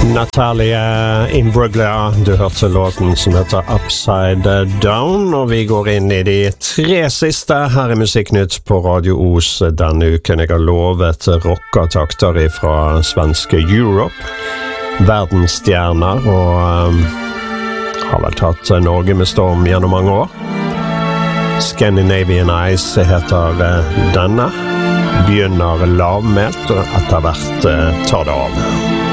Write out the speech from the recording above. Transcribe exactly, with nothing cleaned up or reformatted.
Natalia Imbruglia, du hørte låten som heter Upside Down, og vi går inn i de tre siste her i Musikknytt på Radio Os denne uken. Jeg har lovet rockatakter fra svenske Europe, verdensstjerner, og um, har vel tatt Norge med storm gjennom mange år. Scandinavian Eyes heter denne, begynner lavmælt, og etter hvert tar det av.